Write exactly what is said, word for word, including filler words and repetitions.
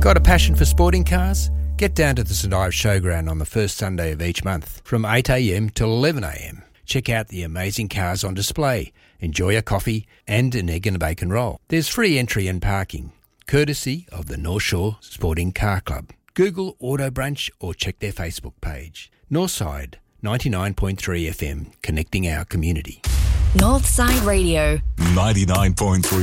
Got a passion for sporting cars? Get down to the St Ives Showground on the first Sunday of each month from eight a m till eleven a m. Check out the amazing cars on display, enjoy a coffee and an egg and bacon roll. There's free entry and parking, courtesy of the North Shore Sporting Car Club. Google Auto Brunch or check their Facebook page. Northside ninety-nine point three F M, connecting our community. Northside Radio. ninety-nine point three